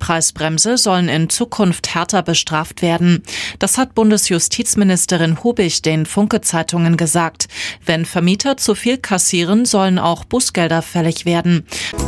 Mietpreisbremse sollen in Zukunft härter bestraft werden. Das hat Bundesjustizministerin Hubig den Funke-Zeitungen gesagt. Wenn Vermieter zu viel kassieren, sollen auch Bußgelder fällig werden.